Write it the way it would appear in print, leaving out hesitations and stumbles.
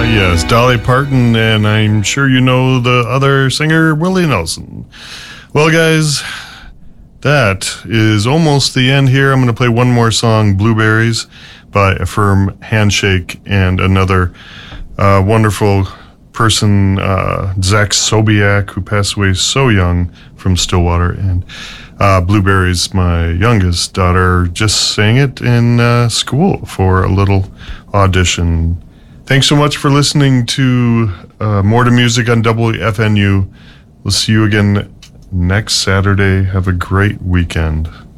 Yes, Dolly Parton, and I'm sure you know the other singer, Willie Nelson. Well, guys, that is almost the end here. I'm going to play one more song, Blueberries, by A Firm Handshake, and another wonderful person, Zach Sobiak, who passed away so young from Stillwater. And Blueberries, my youngest daughter, just sang it in school for a little audition. Thanks so much for listening to More to Music on WFNU. We'll see you again next Saturday. Have a great weekend.